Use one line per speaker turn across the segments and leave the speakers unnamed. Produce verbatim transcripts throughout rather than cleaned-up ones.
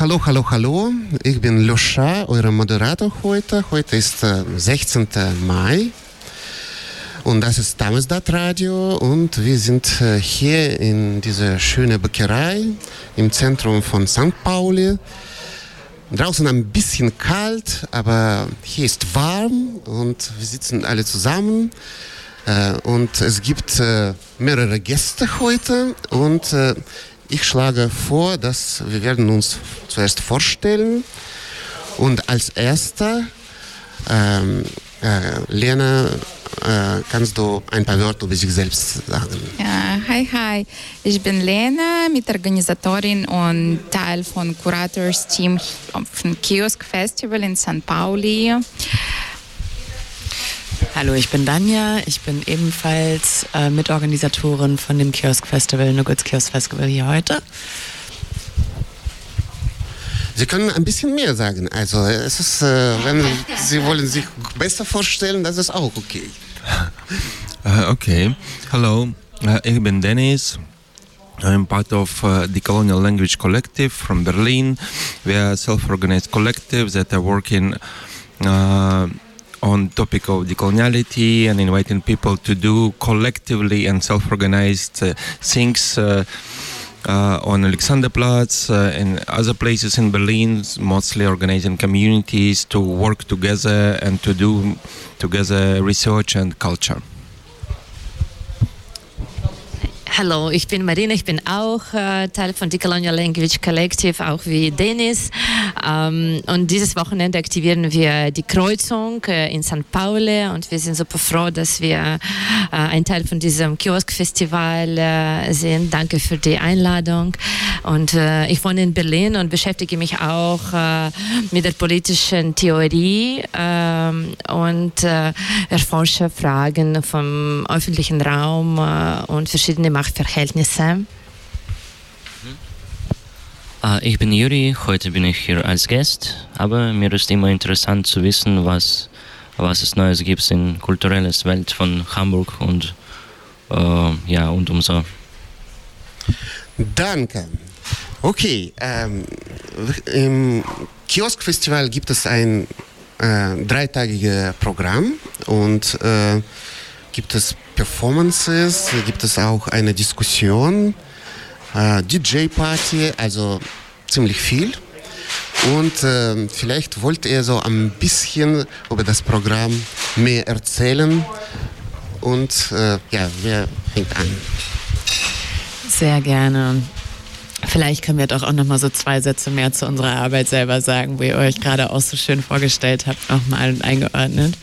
Hallo, hallo, hallo. Ich bin Loscha, euer Moderator heute. Heute ist äh, sechzehnter Mai und das ist Damesdat Radio und wir sind äh, hier in dieser schönen Bäckerei im Zentrum von Sankt Pauli. Draußen ein bisschen kalt, aber hier ist warm und wir sitzen alle zusammen. Äh, und es gibt äh, mehrere Gäste heute und äh, ich schlage vor, dass wir werden uns zuerst vorstellen und als erster ähm, äh, Lena, äh, kannst du ein paar Wörter über dich selbst sagen?
Ja, hi, hi. Ich bin Lena, Mitorganisatorin und Teil von Curators Team vom Kiosk Festival in Sankt Pauli.
Hallo, ich bin Danja. Ich bin ebenfalls äh, Mitorganisatorin von dem Kiosk Festival, No Goods Kiosk Festival hier heute.
Sie können ein bisschen mehr sagen. Also es ist, äh, wenn Sie wollen sich besser vorstellen, das ist auch okay.
Uh, okay. Hello, uh, ich bin Dennis. I'm part of uh, the Colonial Language Collective from Berlin. We are a self-organized collective that are working uh, on topic of decoloniality and inviting people to do collectively and self-organized uh, things uh, uh, on Alexanderplatz uh, and other places in Berlin, mostly organizing communities to work together and to do together research and culture.
Hallo, ich bin Marina, ich bin auch äh, Teil von Decolonial Language Collective, auch wie Dennis. Ähm, und dieses Wochenende aktivieren wir die Kreuzung äh, in Sankt Pauli und wir sind super froh, dass wir äh, ein Teil von diesem Kiosk-Festival äh, sind. Danke für die Einladung. Und äh, ich wohne in Berlin und beschäftige mich auch äh, mit der politischen Theorie äh, und äh, erforsche Fragen vom öffentlichen Raum äh, und verschiedene Machtverhältnisse.
Ich bin Juri, heute bin ich hier als Gast, aber mir ist immer interessant zu wissen, was, was es Neues gibt in kulturelles Welt von Hamburg und, äh, ja, und umso.
Danke. Okay, ähm, im Kiosk-Festival gibt es ein äh, dreitagiges Programm und äh, gibt es Performances, gibt es auch eine Diskussion, äh, D J-Party, also ziemlich viel. Und äh, vielleicht wollt ihr so ein bisschen über das Programm mehr erzählen. Und äh, ja, wer fängt an?
Sehr gerne. Vielleicht können wir doch auch noch mal so zwei Sätze mehr zu unserer Arbeit selber sagen, wo ihr euch gerade auch so schön vorgestellt habt, nochmal eingeordnet.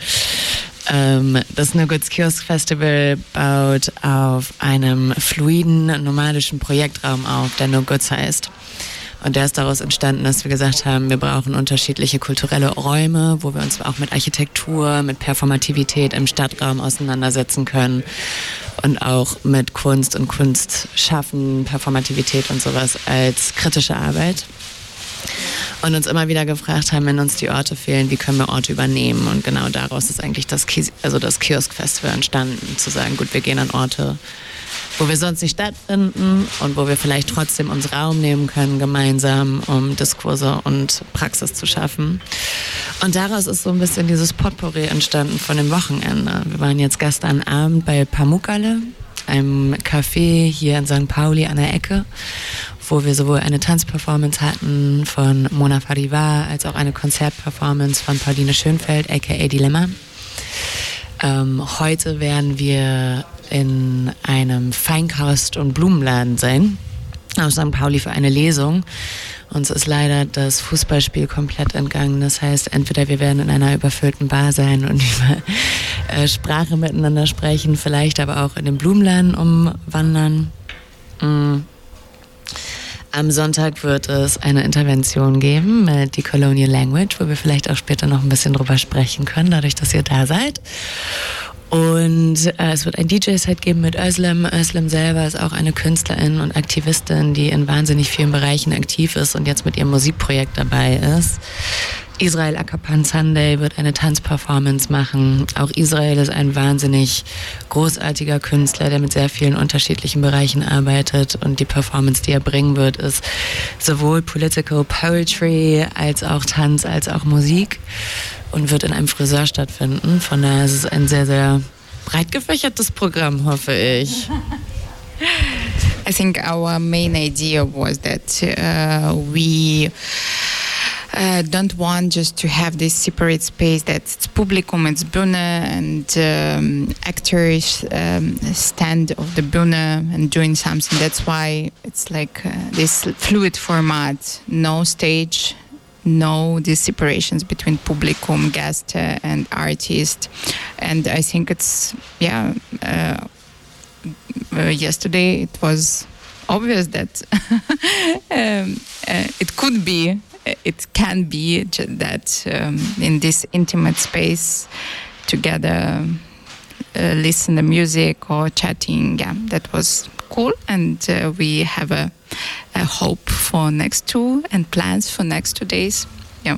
Das No Goods Kiosk Festival baut auf einem fluiden, nomadischen Projektraum auf, der No Goods heißt. Und der ist daraus entstanden, dass wir gesagt haben, wir brauchen unterschiedliche kulturelle Räume, wo wir uns auch mit Architektur, mit Performativität im Stadtraum auseinandersetzen können und auch mit Kunst und Kunstschaffen, Performativität und sowas als kritische Arbeit. Und uns immer wieder gefragt haben, wenn uns die Orte fehlen, wie können wir Orte übernehmen? Und genau daraus ist eigentlich das, Kies- also das Kiosk-Festival entstanden, zu sagen, gut, wir gehen an Orte, wo wir sonst nicht stattfinden und wo wir vielleicht trotzdem uns Raum nehmen können, gemeinsam, um Diskurse und Praxis zu schaffen. Und daraus ist so ein bisschen dieses Potpourri entstanden von dem Wochenende. Wir waren jetzt gestern Abend bei Pamukkale, einem Café hier in Sankt Pauli an der Ecke, wo wir sowohl eine Tanzperformance hatten von Mona Farivar als auch eine Konzertperformance von Pauline Schönfeld, aka Dilemma. Ähm, heute werden wir in einem Feinkost- und Blumenladen sein, aus Sankt Pauli für eine Lesung. Uns ist leider das Fußballspiel komplett entgangen. Das heißt, entweder wir werden in einer überfüllten Bar sein und über äh, Sprache miteinander sprechen, vielleicht aber auch in den Blumenladen umwandern. Mm. Am Sonntag wird es eine Intervention geben mit die Colonial Language, wo wir vielleicht auch später noch ein bisschen drüber sprechen können, dadurch, dass ihr da seid. Und äh, es wird ein D J-Set geben mit Özlem. Özlem selber ist auch eine Künstlerin und Aktivistin, die in wahnsinnig vielen Bereichen aktiv ist und jetzt mit ihrem Musikprojekt dabei ist. Israel Akapan Sunday wird eine Tanzperformance machen. Auch Israel ist ein wahnsinnig großartiger Künstler, der mit sehr vielen unterschiedlichen Bereichen arbeitet. Und die Performance, die er bringen wird, ist sowohl Political Poetry als auch Tanz, als auch Musik und wird in einem Friseur stattfinden. Von daher ist es ein sehr, sehr breit gefächertes Programm, hoffe ich.
I think our main idea was that uh, we uh, don't want just to have this separate space that's Publikum, it's Bühne, and um, actors um, stand of the Bühne and doing something. That's why it's like uh, this fluid format, no stage, no these separations between Publikum, guest, uh, and artist. And I think it's, yeah, uh, uh, yesterday it was obvious that um, uh, it could be, it can be that um, in this intimate space together, uh, listen to music or chatting, yeah, that was cool. And uh, we have a, a hope for next two and plans for next two days. Yeah.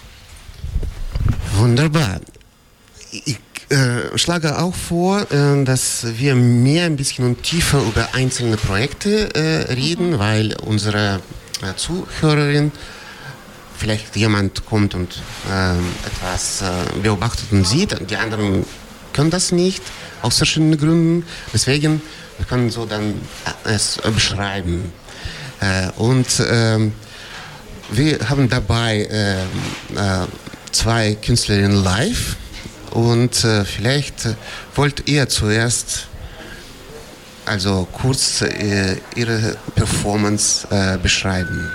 Wunderbar. Ich äh, schlage auch vor, äh, dass wir mehr ein bisschen und tiefer über einzelne Projekte äh, reden, weil unsere äh, Zuhörerin, vielleicht jemand kommt und äh, etwas äh, beobachtet und sieht, die anderen können das nicht, aus verschiedenen Gründen. Deswegen wir können so dann es beschreiben. Äh, und äh, wir haben dabei äh, äh, zwei Künstlerinnen live. Und äh, vielleicht äh, wollt ihr zuerst also kurz äh, ihre Performance äh, beschreiben.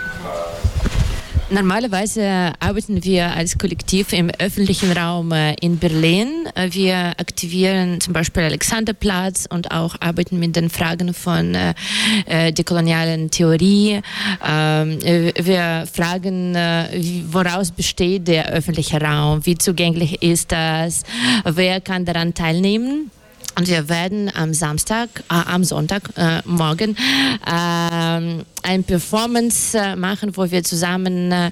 Normalerweise arbeiten wir als Kollektiv im öffentlichen Raum in Berlin. Wir aktivieren zum Beispiel Alexanderplatz und auch arbeiten mit den Fragen von äh, dekolonialen Theorie. Ähm, wir fragen, woraus besteht der öffentliche Raum, wie zugänglich ist das, wer kann daran teilnehmen. Und wir werden am Samstag, äh, am Sonntag, äh, morgen äh, eine Performance äh, machen, wo wir zusammen äh,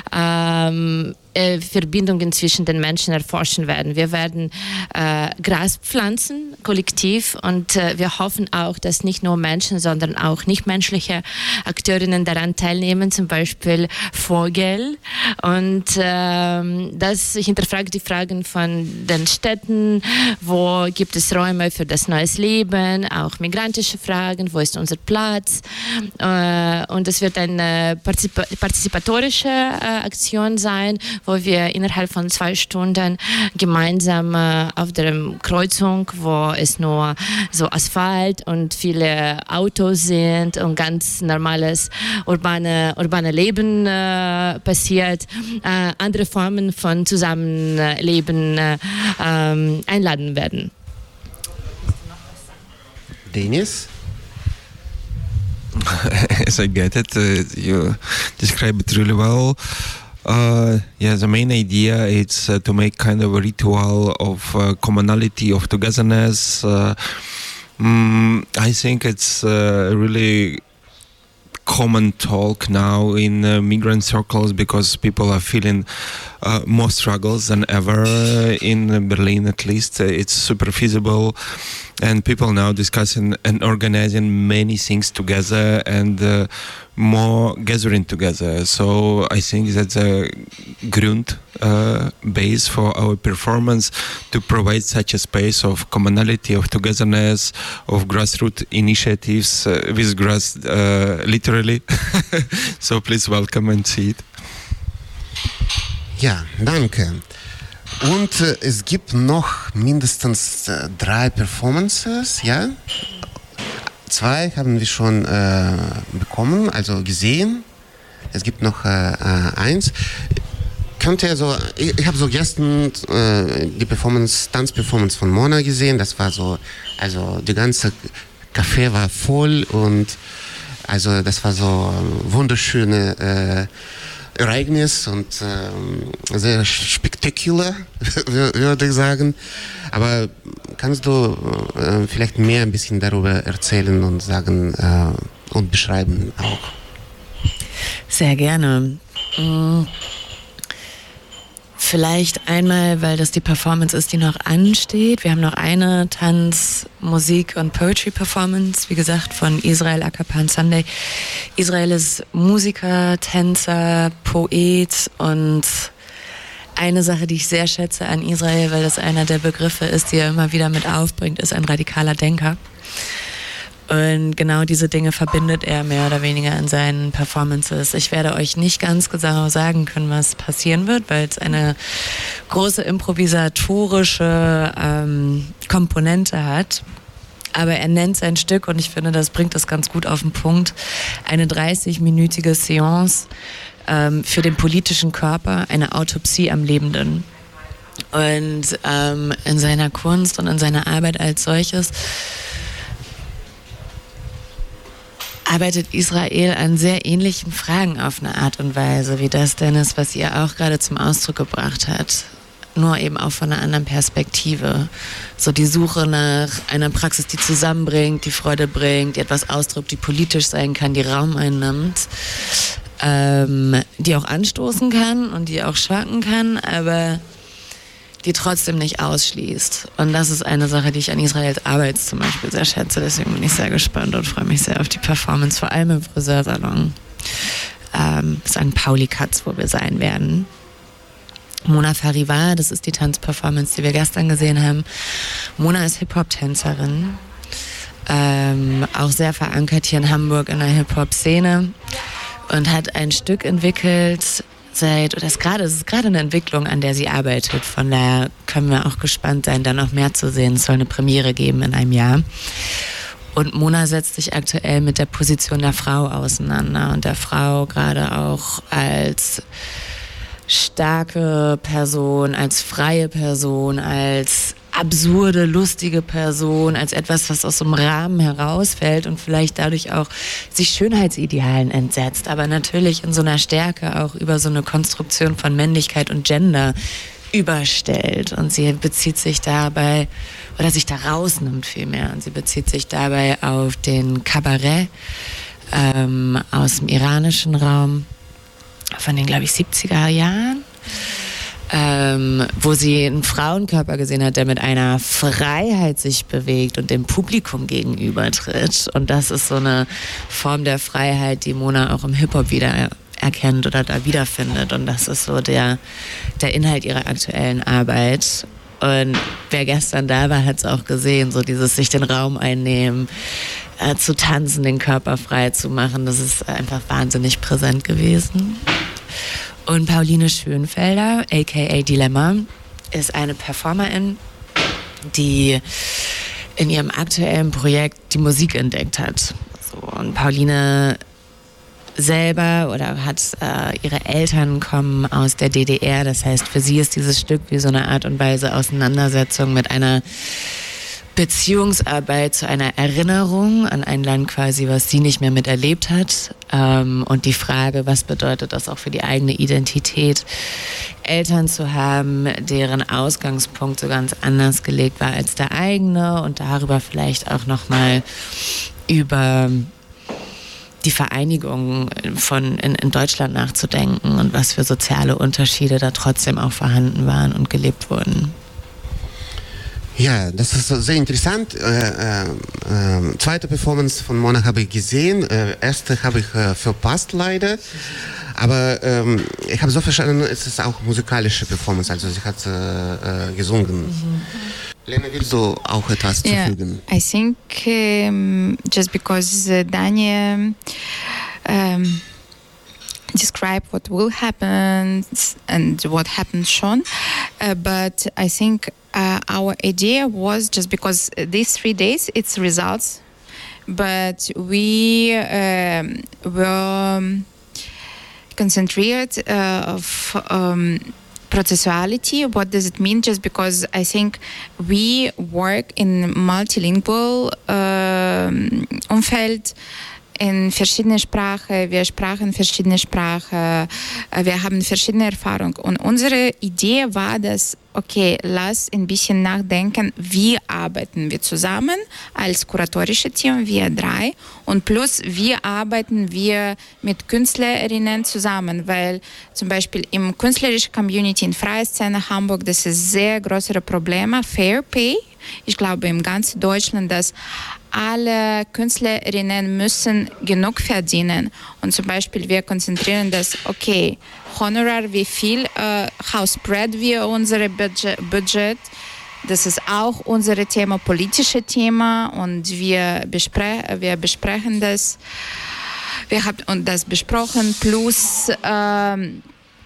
äh, Verbindungen zwischen den Menschen erforschen werden. Wir werden äh, Gras pflanzen, kollektiv, und äh, wir hoffen auch, dass nicht nur Menschen, sondern auch nichtmenschliche Akteurinnen daran teilnehmen, zum Beispiel Vogel. Und äh, das, ich hinterfrage die Fragen von den Städten, wo gibt es Räume für das neues Leben, auch migrantische Fragen, wo ist unser Platz. Äh, und es wird eine partizip- partizipatorische äh, Aktion sein, wo wir innerhalb von zwei Stunden gemeinsam äh, auf der Kreuzung, wo es nur so Asphalt und viele Autos sind und ganz normales urbane, urbane Leben äh, passiert, äh, andere Formen von Zusammenleben äh, ähm, einladen werden.
Denis?
As I get it, uh, you describe it really well. Uh, yeah, the main idea is uh, to make kind of a ritual of uh, commonality, of togetherness. Uh, mm, I think it's uh, really common talk now in uh, migrant circles because people are feeling uh, more struggles than ever in Berlin. At least uh, it's super feasible, and people now discussing and organizing many things together and uh, more gathering together. So I think that's a grund uh, base for our performance, to provide such a space of commonality, of togetherness, of grassroots initiatives uh, with grass uh, literally. So please welcome and see it.
Ja, danke. Und äh, es gibt noch mindestens äh, drei Performances, ja? Zwei haben wir schon äh, bekommen, also gesehen. Es gibt noch äh, äh, eins. Könnt ihr so, ich, ich habe so gestern äh, die Performance, Tanzperformance von Mona gesehen. Das war so, also die ganze Café war voll und also das war so ein wunderschönes äh, Ereignis und äh, sehr spektakulär, würde ich sagen. Aber kannst du äh, vielleicht mehr ein bisschen darüber erzählen und sagen äh, und beschreiben auch?
Sehr gerne. Vielleicht einmal, weil das die Performance ist, die noch ansteht. Wir haben noch eine Tanz-, Musik- und Poetry-Performance, wie gesagt, von Israel Akapan Sunday. Israel ist Musiker, Tänzer, Poet und eine Sache, die ich sehr schätze an Israel, weil das einer der Begriffe ist, die er immer wieder mit aufbringt, ist ein radikaler Denker. Und genau diese Dinge verbindet er mehr oder weniger in seinen Performances. Ich werde euch nicht ganz genau sagen können, was passieren wird, weil es eine große improvisatorische ähm, Komponente hat. Aber er nennt sein Stück, und ich finde, das bringt das ganz gut auf den Punkt, eine dreißig-minütige Seance ähm, für den politischen Körper, eine Autopsie am Lebenden. Und ähm, in seiner Kunst und in seiner Arbeit als solches arbeitet Israel an sehr ähnlichen Fragen auf eine Art und Weise, wie das, Dennis, was ihr auch gerade zum Ausdruck gebracht habt. Nur eben auch von einer anderen Perspektive. So die Suche nach einer Praxis, die zusammenbringt, die Freude bringt, die etwas ausdrückt, die politisch sein kann, die Raum einnimmt, ähm, die auch anstoßen kann und die auch schwanken kann, aber die trotzdem nicht ausschließt. Und das ist eine Sache, die ich an Israels Arbeit zum Beispiel sehr schätze. Deswegen bin ich sehr gespannt und freue mich sehr auf die Performance, vor allem im Friseursalon. Ähm, Sankt Pauli-Katz, wo wir sein werden. Mona Farivar, das ist die Tanzperformance, die wir gestern gesehen haben. Mona ist Hip-Hop-Tänzerin, ähm, auch sehr verankert hier in Hamburg in der Hip-Hop-Szene und hat ein Stück entwickelt seit, oder ist gerade, es ist gerade eine Entwicklung, an der sie arbeitet. Von daher können wir auch gespannt sein, da noch mehr zu sehen. Es soll eine Premiere geben in einem Jahr. Und Mona setzt sich aktuell mit der Position der Frau auseinander und der Frau gerade auch als starke Person, als freie Person, als absurde, lustige Person, als etwas, was aus so einem Rahmen herausfällt und vielleicht dadurch auch sich Schönheitsidealen entsetzt, aber natürlich in so einer Stärke auch über so eine Konstruktion von Männlichkeit und Gender überstellt. Und sie bezieht sich dabei, oder sich da rausnimmt vielmehr, und sie bezieht sich dabei auf den Kabarett ähm, aus dem iranischen Raum von den, glaube ich, siebziger Jahren, ähm, wo sie einen Frauenkörper gesehen hat, der mit einer Freiheit sich bewegt und dem Publikum gegenübertritt. Und das ist so eine Form der Freiheit, die Mona auch im Hip-Hop wieder erkennt oder da wiederfindet. Und das ist so der, der Inhalt ihrer aktuellen Arbeit. Und wer gestern da war, hat es auch gesehen, so dieses sich den Raum einnehmen, äh, zu tanzen, den Körper frei zu machen, das ist einfach wahnsinnig präsent gewesen. Und Pauline Schönfelder, aka Dilemma, ist eine Performerin, die in ihrem aktuellen Projekt die Musik entdeckt hat. So, und Pauline selber oder hat äh, ihre Eltern kommen aus der D D R, das heißt, für sie ist dieses Stück wie so eine Art und Weise Auseinandersetzung mit einer Beziehungsarbeit zu einer Erinnerung an ein Land quasi, was sie nicht mehr miterlebt hat, ähm, und die Frage, was bedeutet das auch für die eigene Identität, Eltern zu haben, deren Ausgangspunkt so ganz anders gelegt war als der eigene, und darüber vielleicht auch nochmal über die Vereinigung von in, in Deutschland nachzudenken und was für soziale Unterschiede da trotzdem auch vorhanden waren und gelebt wurden.
Ja, das ist sehr interessant. Äh, äh, äh, zweite Performance von Mona habe ich gesehen. Äh, erste habe ich äh, verpasst leider. Aber ähm, ich habe so verstanden, es ist auch musikalische Performance. Also sie hat äh, äh, gesungen. Mhm. Lena, willst du auch etwas
yeah,
zufügen?
I think um, just because uh, Daniel um, describe what will happen and what happened shown, uh, but I think uh, our idea was just because these three days it's results, but we um, were concentrated uh, of um, processuality. What does it mean? Just because I think we work in multilingual um, umfeld in verschiedene Sprachen, wir sprachen verschiedene Sprachen, wir haben verschiedene Erfahrungen. Und unsere Idee war, dass, okay, lass ein bisschen nachdenken, wie arbeiten wir zusammen als kuratorische Team, wir drei, und plus, wie arbeiten wir mit Künstlerinnen zusammen, weil zum Beispiel im künstlerischen Community in Freie Szene Hamburg, das ist sehr größere Probleme, Fair Pay. Ich glaube in ganz Deutschland, dass alle Künstlerinnen müssen genug verdienen. Und zum Beispiel wir konzentrieren das, okay, Honorar, wie viel, äh, how spread wir unsere Budget, Budget. Das ist auch unser Thema, politische Thema. Und wir, bespre- wir besprechen das. Wir haben das besprochen. Plus, ähm,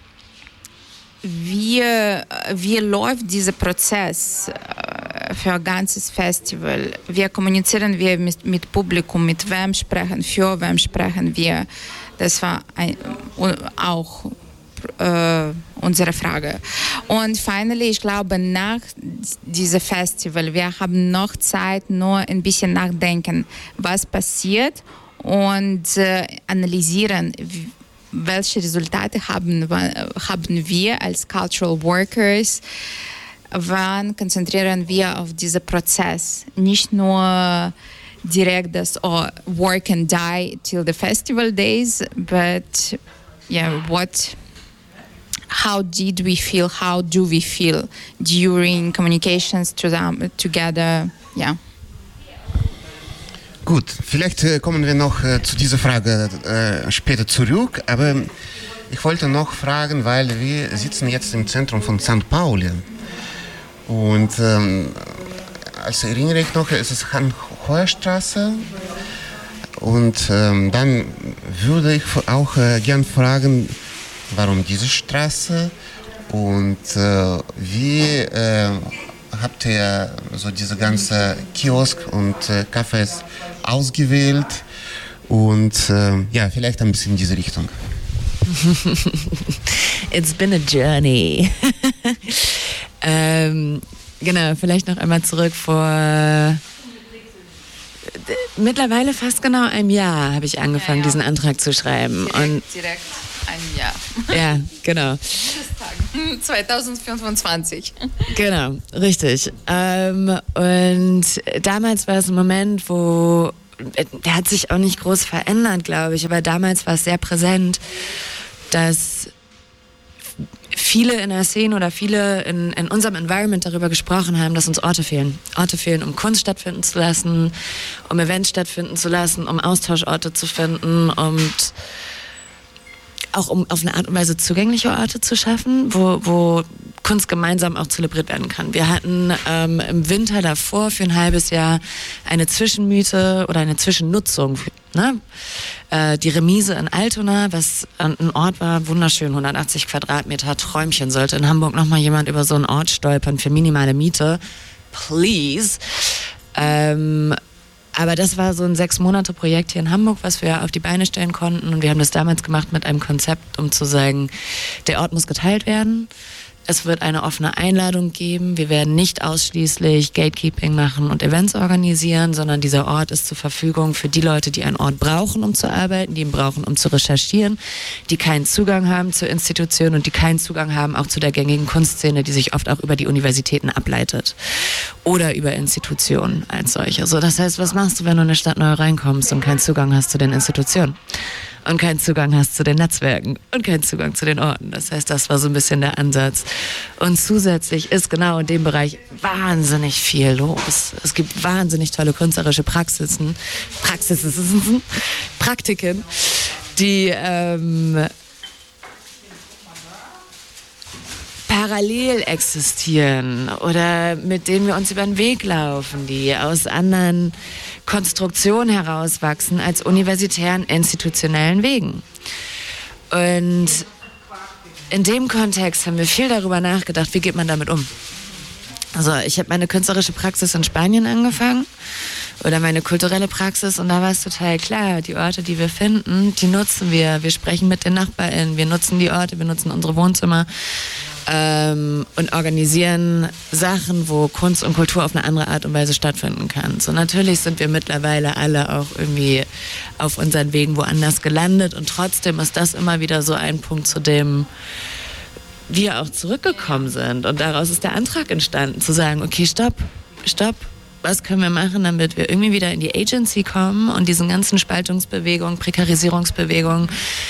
wie, wie läuft dieser Prozess für ein ganzes Festival? Wie kommunizieren wir mit, mit Publikum? Mit wem sprechen? Für wem sprechen wir? Das war ein, auch äh, unsere Frage. Und finally, ich glaube, nach diesem Festival, wir haben noch Zeit, nur ein bisschen nachdenken, was passiert und äh, analysieren, wie, welche Resultate haben, haben wir als Cultural Workers? Wann konzentrieren wir auf diesen Prozess? Nicht nur direkt das oh, work and die till the festival days, but yeah, what, how did we feel, how do we feel during communications to them, together? Yeah.
Gut, vielleicht äh, kommen wir noch äh, zu dieser Frage äh, später zurück, aber ich wollte noch fragen, weil wir sitzen jetzt im Zentrum von Sankt Pauli und ähm, als erinnere ich noch, es ist Han-Hoyer-Straße und ähm, dann würde ich auch äh, gern fragen, warum diese Straße und äh, wie äh, habt ihr so diese ganze Kiosk und äh, Cafés ausgewählt und äh, ja, vielleicht ein bisschen in diese Richtung.
It's been a journey. ähm, genau, vielleicht noch einmal zurück vor äh, mittlerweile fast genau einem Jahr habe ich angefangen, ja, ja. diesen Antrag zu schreiben.
Direkt,
und
direkt ein Jahr.
Ja, genau.
zwanzig fünfundzwanzig.
Genau, richtig. Ähm, und damals war es ein Moment, wo, der hat sich auch nicht groß verändert, glaube ich, aber damals war es sehr präsent, dass viele in der Szene oder viele in, in unserem Environment darüber gesprochen haben, dass uns Orte fehlen. Orte fehlen, um Kunst stattfinden zu lassen, um Events stattfinden zu lassen, um Austauschorte zu finden und auch um auf eine Art und Weise zugängliche Orte zu schaffen, wo, wo Kunst gemeinsam auch zelebriert werden kann. Wir hatten ähm, im Winter davor für ein halbes Jahr eine Zwischenmiete oder eine Zwischennutzung, ne? Äh, die Remise in Altona, was ein Ort war, wunderschön, hundertachtzig Quadratmeter, Träumchen. Sollte in Hamburg nochmal jemand über so einen Ort stolpern für minimale Miete, please. Ähm, Aber das war so ein Sechs-Monate-Projekt hier in Hamburg, was wir auf die Beine stellen konnten. Und wir haben das damals gemacht mit einem Konzept, um zu sagen, der Ort muss geteilt werden. Es wird eine offene Einladung geben. Wir werden nicht ausschließlich Gatekeeping machen und Events organisieren, sondern dieser Ort ist zur Verfügung für die Leute, die einen Ort brauchen, um zu arbeiten, die ihn brauchen, um zu recherchieren, die keinen Zugang haben zur Institution und die keinen Zugang haben auch zu der gängigen Kunstszene, die sich oft auch über die Universitäten ableitet oder über Institutionen als solche. So, das heißt, was machst du, wenn du in eine Stadt neu reinkommst und keinen Zugang hast zu den Institutionen? Und keinen Zugang hast zu den Netzwerken und keinen Zugang zu den Orten. Das heißt, das war so ein bisschen der Ansatz. Und zusätzlich ist genau in dem Bereich wahnsinnig viel los. Es gibt wahnsinnig tolle künstlerische Praxisen, Praxisen, Praktiken, die ähm, parallel existieren oder mit denen wir uns über den Weg laufen, die aus anderen Konstruktionen herauswachsen als universitären institutionellen Wegen. Und in dem Kontext haben wir viel darüber nachgedacht, wie geht man damit um. Also ich habe meine künstlerische Praxis in Spanien angefangen oder meine kulturelle Praxis und da war es total klar, die Orte, die wir finden, die nutzen wir. Wir sprechen mit den NachbarInnen, wir nutzen die Orte, wir nutzen unsere Wohnzimmer. ähm, und organisieren Sachen, wo Kunst und Kultur auf eine andere Art und Weise stattfinden kann. So natürlich sind wir mittlerweile alle auch irgendwie auf unseren Wegen woanders gelandet und trotzdem ist das immer wieder so ein Punkt, zu dem wir auch zurückgekommen sind und daraus ist der Antrag entstanden, zu sagen, okay, stopp, stopp, was können wir machen, damit wir irgendwie wieder in die Agency kommen und diesen ganzen Spaltungsbewegungen, Prekarisierungsbewegungen,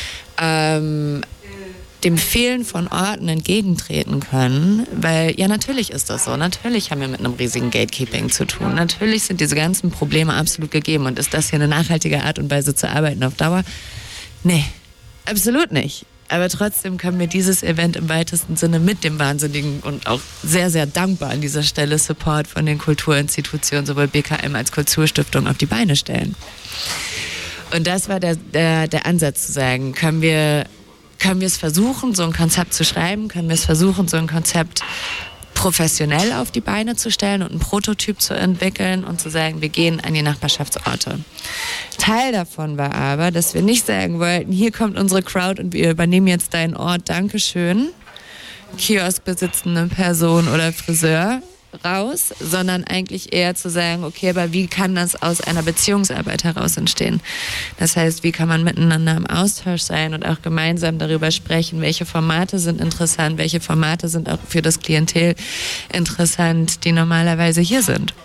ähm, dem Fehlen von Orten entgegentreten können, weil ja natürlich ist das so, natürlich haben wir mit einem riesigen Gatekeeping zu tun, natürlich sind diese ganzen Probleme absolut gegeben und ist das hier eine nachhaltige Art und Weise zu arbeiten auf Dauer? Nee, absolut nicht. Aber trotzdem können wir dieses Event im weitesten Sinne mit dem wahnsinnigen und auch sehr, sehr dankbar an dieser Stelle Support von den Kulturinstitutionen, sowohl B K M als Kulturstiftung, auf die Beine stellen. Und das war der, der, der Ansatz zu sagen, können wir, können wir es versuchen, so ein Konzept zu schreiben, können wir es versuchen, so ein Konzept professionell auf die Beine zu stellen und einen Prototyp zu entwickeln und zu sagen, wir gehen an die Nachbarschaftsorte. Teil davon war aber, dass wir nicht sagen wollten, hier kommt unsere Crowd und wir übernehmen jetzt deinen Ort, Dankeschön, Kioskbesitzende Person oder Friseur, raus, sondern eigentlich eher zu sagen, okay, aber wie kann das aus einer Beziehungsarbeit heraus entstehen? Das heißt, wie kann man miteinander im Austausch sein und auch gemeinsam darüber sprechen, welche Formate sind interessant, welche Formate sind auch für das Klientel interessant, die normalerweise hier sind.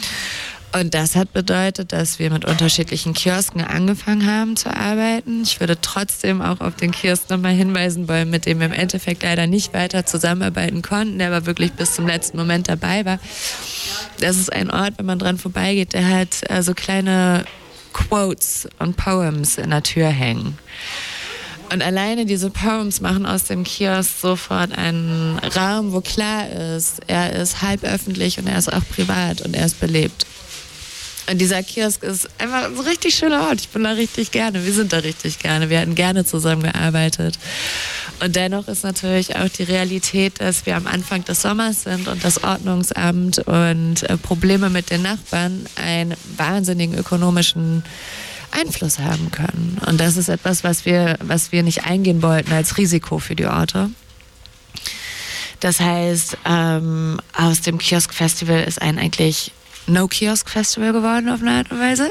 Und das hat bedeutet, dass wir mit unterschiedlichen Kiosken angefangen haben zu arbeiten. Ich würde trotzdem auch auf den Kiosk nochmal hinweisen wollen, mit dem wir im Endeffekt leider nicht weiter zusammenarbeiten konnten, der aber wirklich bis zum letzten Moment dabei war. Das ist ein Ort, wenn man dran vorbeigeht, der hat äh, so kleine Quotes und Poems in der Tür hängen. Und alleine diese Poems machen aus dem Kiosk sofort einen Raum, wo klar ist, er ist halb öffentlich und er ist auch privat und er ist belebt. Und dieser Kiosk ist einfach ein richtig schöner Ort. Ich bin da richtig gerne. Wir sind da richtig gerne. Wir hätten gerne zusammengearbeitet. Und dennoch ist natürlich auch die Realität, dass wir am Anfang des Sommers sind und das Ordnungsamt und äh, Probleme mit den Nachbarn einen wahnsinnigen ökonomischen Einfluss haben können. Und das ist etwas, was wir, was wir nicht eingehen wollten als Risiko für die Orte. Das heißt, ähm, aus dem Kiosk-Festival ist ein eigentlich No-Kiosk-Festival geworden auf eine Art und Weise.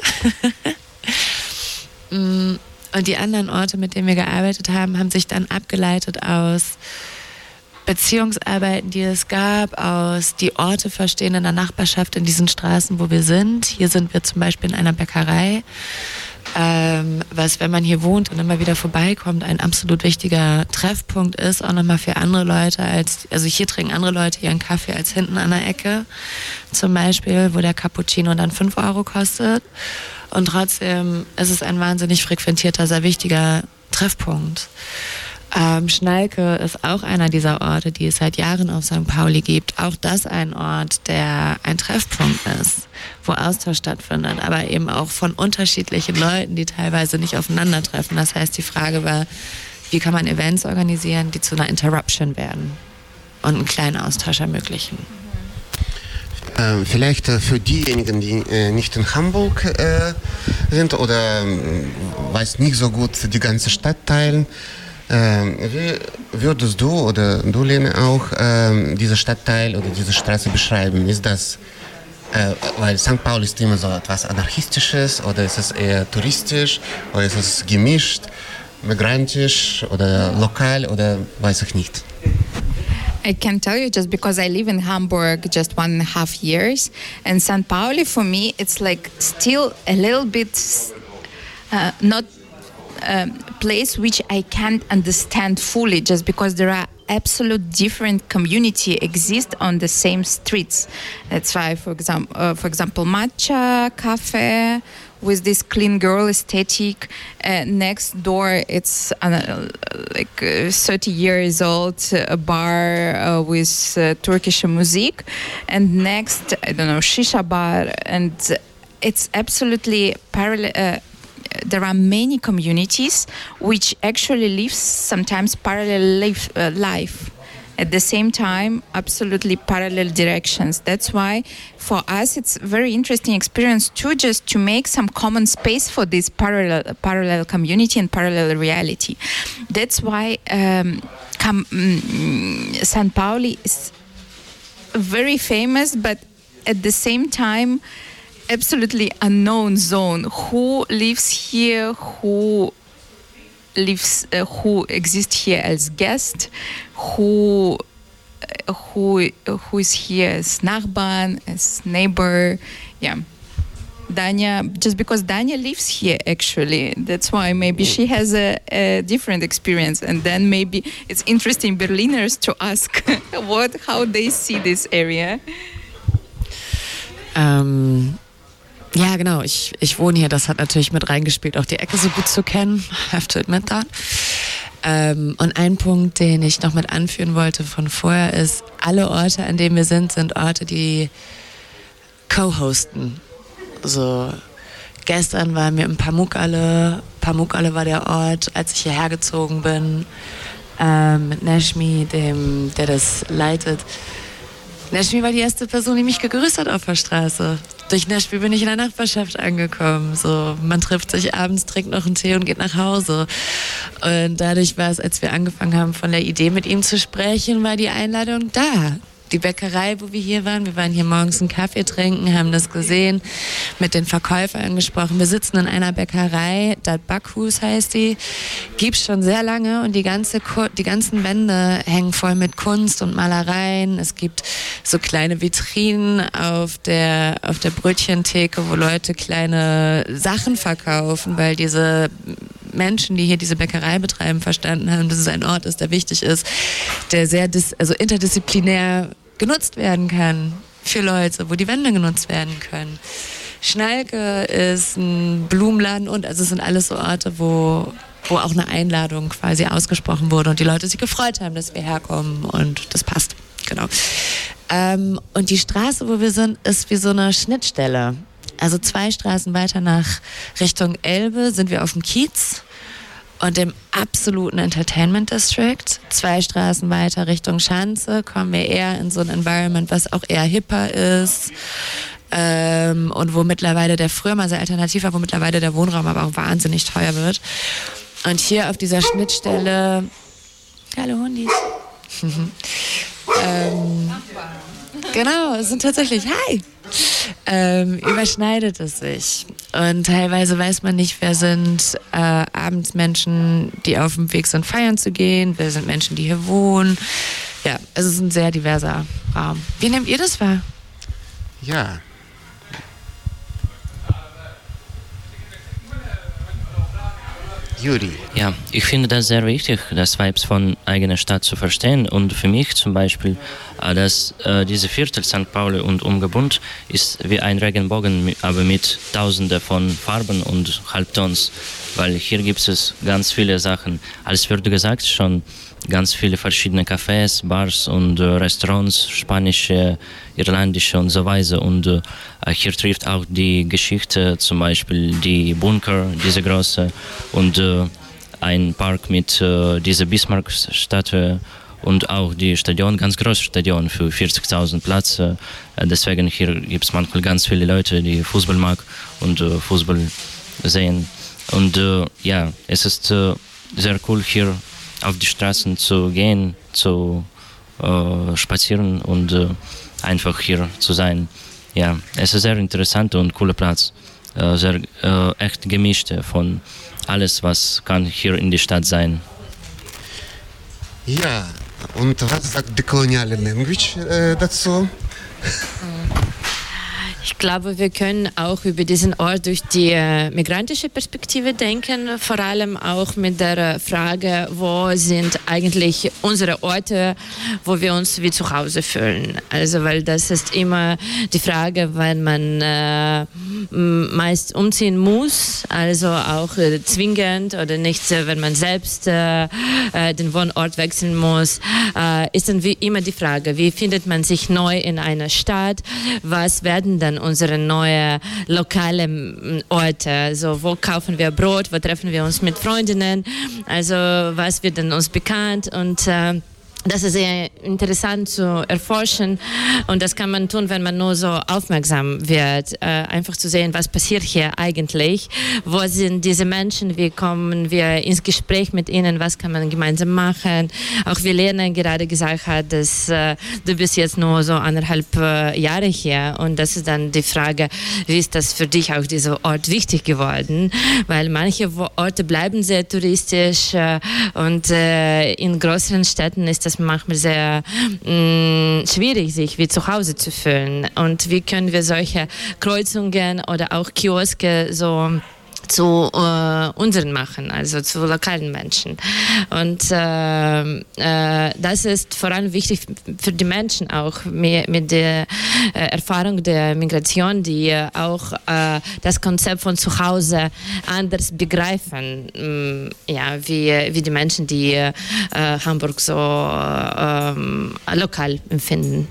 Und die anderen Orte, mit denen wir gearbeitet haben, haben sich dann abgeleitet aus Beziehungsarbeiten, die es gab, aus die Orte verstehen in der Nachbarschaft in diesen Straßen, wo wir sind. Hier sind wir zum Beispiel in einer Bäckerei, ähm, was, wenn man hier wohnt und immer wieder vorbeikommt, ein absolut wichtiger Treffpunkt ist, auch nochmal für andere Leute als, also hier trinken andere Leute ihren Kaffee als hinten an der Ecke zum Beispiel, wo der Cappuccino dann fünf Euro kostet. Und trotzdem ist es ein wahnsinnig frequentierter, sehr wichtiger Treffpunkt. Ähm, Schnalke ist auch einer dieser Orte, die es seit Jahren auf Sankt Pauli gibt. Auch das ein Ort, der ein Treffpunkt ist, wo Austausch stattfindet, aber eben auch von unterschiedlichen Leuten, die teilweise nicht aufeinandertreffen. Das heißt, die Frage war, wie kann man Events organisieren, die zu einer Interruption werden und einen kleinen Austausch ermöglichen.
Ähm, vielleicht äh, für diejenigen, die äh, nicht in Hamburg äh, sind oder äh, weiß nicht so gut die ganze Stadtteile, Ähm, wie würdest du oder du, Lene, auch ähm, diesen Stadtteil oder diese Straße beschreiben? Ist das, äh, weil Sankt Pauli ist immer so etwas Anarchistisches oder ist es eher touristisch oder ist es gemischt, migrantisch oder lokal oder weiß ich nicht?
I can tell you just because I live in Hamburg just one and a half years, and Sankt Pauli for me it's like still a little bit uh, not a place which I can't understand fully, just because there are absolute different community exist on the same streets. That's why, for example, uh, for example, Matcha Cafe with this clean girl aesthetic. Uh, next door, it's uh, like uh, thirty years old, uh, a bar uh, with uh, Turkish music, and next, I don't know, shisha bar, and it's absolutely parallel. Uh, There are many communities which actually live sometimes parallel life, uh, life. at the same time, absolutely parallel directions. That's why for us it's a very interesting experience too, just to make some common space for this parallel parallel community and parallel reality. That's why um, com- mm, San Pauli is very famous, but at the same time absolutely unknown zone. Who lives here, who lives, uh, who exists here as guest, who uh, who who is here as Nachbarn, as neighbor. Yeah, Dania. Just because Dania lives here, actually, that's why maybe she has a, a different experience, and then maybe it's interesting Berliners to ask what how they see this area.
Ähm, ja, genau. Ich, ich wohne hier. Das hat natürlich mit reingespielt, auch die Ecke so gut zu kennen. I have to admit that. Ähm, und ein Punkt, den ich noch mit anführen wollte von vorher, ist, alle Orte, an denen wir sind, sind Orte, die co-hosten. So, gestern waren wir in Pamukkale. Pamukkale war der Ort, als ich hierher gezogen bin, ähm, mit Nashmi, dem, der das leitet. Nashmi war die erste Person, die mich gegrüßt hat auf der Straße. Durch Nashmi bin ich in der Nachbarschaft angekommen. So, man trifft sich abends, trinkt noch einen Tee und geht nach Hause. Und dadurch war es, als wir angefangen haben, von der Idee mit ihm zu sprechen, war die Einladung da. Die Bäckerei, wo wir hier waren, wir waren hier morgens einen Kaffee trinken, haben das gesehen, mit den Verkäufern gesprochen. Wir sitzen in einer Bäckerei, Dat Bakhus heißt die, gibt's schon sehr lange und die, ganze, die ganzen Wände hängen voll mit Kunst und Malereien. Es gibt so kleine Vitrinen auf der, auf der Brötchentheke, wo Leute kleine Sachen verkaufen, weil diese Menschen, die hier diese Bäckerei betreiben, verstanden haben, dass es ein Ort ist, der wichtig ist, der sehr dis- also interdisziplinär genutzt werden kann für Leute, wo die Wände genutzt werden können. Schnalke ist ein Blumenladen und also es sind alles so Orte, wo, wo auch eine Einladung quasi ausgesprochen wurde und die Leute sich gefreut haben, dass wir herkommen und das passt. Genau. Ähm, und die Straße, wo wir sind, ist wie so eine Schnittstelle. Also zwei Straßen weiter nach Richtung Elbe sind wir auf dem Kiez und im absoluten Entertainment District. Zwei Straßen weiter Richtung Schanze kommen wir eher in so ein Environment, was auch eher hipper ist ähm, und wo mittlerweile der früher mal sehr alternativ war, wo mittlerweile der Wohnraum aber auch wahnsinnig teuer wird. Und hier auf dieser Schnittstelle, hallo Hundis. ähm, genau, es sind tatsächlich, hi! Ähm, überschneidet es sich. Und teilweise weiß man nicht, wer sind äh, abends Menschen, die auf dem Weg sind, feiern zu gehen, wer sind Menschen, die hier wohnen. Ja, es ist ein sehr diverser Raum. Wie nehmt ihr das wahr?
Ja. Juri.
Ja, ich finde das sehr wichtig, das Vibes von eigener Stadt zu verstehen. Und für mich zum Beispiel, äh, dass äh, diese Viertel Sankt Pauli und Umgebund ist wie ein Regenbogen, aber mit Tausenden von Farben und Halbtons, weil hier gibt es ganz viele Sachen. Als wurde gesagt schon, ganz viele verschiedene Cafés, Bars und äh, Restaurants, spanische, irlandische und so weiter. Und äh, hier trifft auch die Geschichte, zum Beispiel die Bunker, diese große, und äh, ein Park mit äh, dieser Bismarck-Statue und auch die Stadion, ganz großes Stadion für vierzigtausend Plätze. Äh, deswegen hier gibt es manchmal ganz viele Leute, die Fußball mag und äh, Fußball sehen. Und äh, ja, es ist äh, sehr cool hier auf die Straßen zu gehen, zu äh, spazieren und äh, einfach hier zu sein. Ja, es ist sehr interessant und cooler Platz. Äh, sehr äh, echt gemischt von alles, was kann hier in der Stadt sein.
Ja, und was sagt die koloniale Language äh, dazu?
Ich glaube, wir können auch über diesen Ort durch die äh, migrantische Perspektive denken, vor allem auch mit der äh, Frage, wo sind eigentlich unsere Orte, wo wir uns wie zu Hause fühlen. Also, weil das ist immer die Frage, wenn man äh, meist umziehen muss, also auch äh, zwingend oder nicht, äh, wenn man selbst äh, äh, den Wohnort wechseln muss, äh, ist dann wie immer die Frage, wie findet man sich neu in einer Stadt, was werden dann unsere neuen lokalen Orte, also wo kaufen wir Brot, wo treffen wir uns mit Freundinnen, also was wird denn uns bekannt und äh, Das ist sehr interessant zu erforschen und das kann man tun, wenn man nur so aufmerksam wird, äh, einfach zu sehen, was passiert hier eigentlich, wo sind diese Menschen, wie kommen wir ins Gespräch mit ihnen, was kann man gemeinsam machen. Auch wie Lena gerade gesagt hat, dass äh, du bist jetzt nur so anderthalb äh, Jahre hier und das ist dann die Frage, wie ist das für dich auch dieser Ort wichtig geworden, weil manche Orte bleiben sehr touristisch äh, und äh, in größeren Städten ist das manchmal sehr mh, schwierig, sich wie zu Hause zu fühlen. Und wie können wir solche Kreuzungen oder auch Kioske so zu äh, unseren machen, also zu lokalen Menschen. Und äh, äh, das ist vor allem wichtig für die Menschen auch mit, mit der äh, Erfahrung der Migration, die äh, auch äh, das Konzept von zu Hause anders begreifen, ähm, ja, wie, wie die Menschen, die äh, Hamburg so äh, lokal empfinden.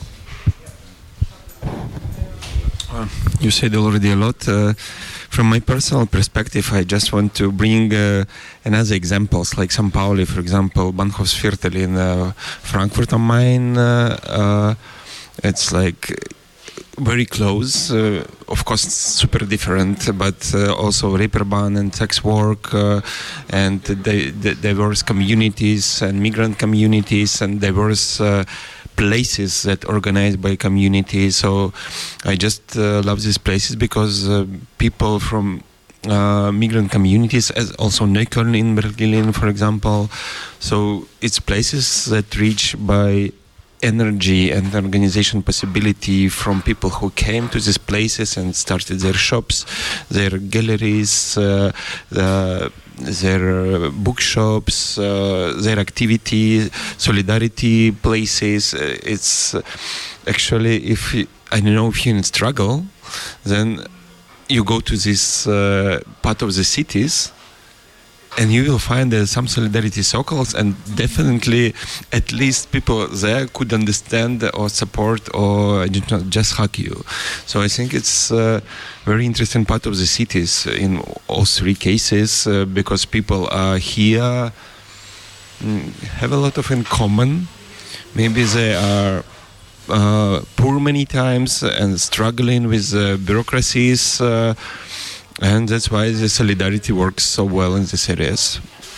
You said already a lot. Uh, from my personal perspective, I just want to bring uh, another examples, like San Pauli, for example, Bahnhofsviertel in uh, Frankfurt am Main. Uh, uh, it's like very close. Uh, of course, super different, but uh, also Reeperbahn and sex work uh, and the, the diverse communities and migrant communities and diverse uh, places that organized by communities. So I just uh, love these places because uh, people from uh, migrant communities, as also Neukölln in Berlin, for example. So it's places that reach by energy and organization possibility from people who came to these places and started their shops, their galleries, uh, uh, their bookshops, uh, their activity, solidarity places. Uh, it's actually, if you, I don't know if you're in struggle, then you go to this uh, part of the cities and you will find uh, some solidarity circles, and definitely at least people there could understand or support or just hug you. So I think it's a very interesting part of the cities in all three cases uh, because people are here, mm, have a lot of in common. Maybe they are uh, poor many times and struggling with uh, bureaucracies. Uh, And that's why the solidarity works so well in these areas.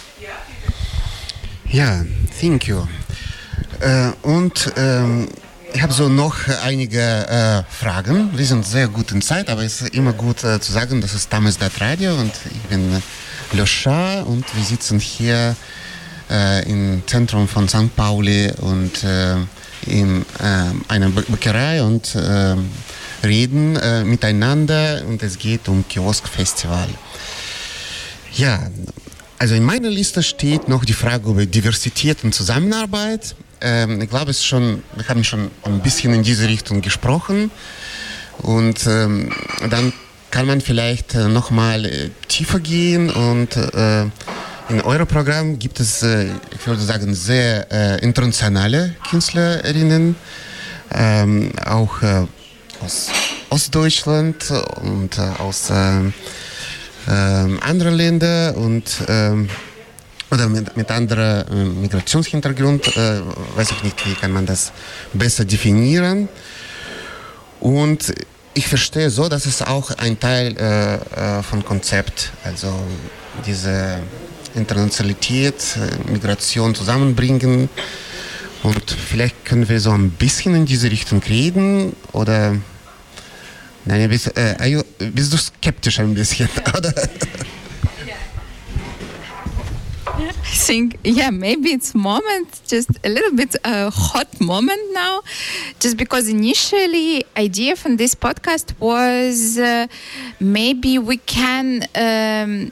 Ja, thank you. Äh, und ähm, ich habe so noch einige äh, Fragen. Wir sind sehr gut in Zeit, aber es ist immer gut äh, zu sagen, das ist Tamesdat Radio und ich bin Loscha und wir sitzen hier äh, im Zentrum von Sankt Pauli und äh, in äh, einer Bäckerei und äh, reden äh, miteinander und es geht um Kiosk-Festival. Ja, also in meiner Liste steht noch die Frage über Diversität und Zusammenarbeit. Ähm, ich glaube, es ist schon, wir haben schon ein bisschen in diese Richtung gesprochen und ähm, dann kann man vielleicht äh, nochmal äh, tiefer gehen und äh, in eurem Programm gibt es, äh, ich würde sagen, sehr äh, internationale Künstlerinnen, ähm, auch äh, aus Ostdeutschland und äh, aus äh, äh, anderen Ländern und äh, oder mit, mit anderem äh, Migrationshintergrund, äh, weiß ich nicht, wie kann man das besser definieren. Und ich verstehe so, dass es auch ein Teil äh, äh, von Konzept, also diese Internationalität, äh, Migration zusammenbringen. Und vielleicht können wir so ein bisschen in diese Richtung reden oder nein, bist, äh, bist du skeptisch ein bisschen, oder?
I think, yeah, maybe it's moment, just a little bit a hot moment now, just because initially idea from this podcast was uh, maybe we can um,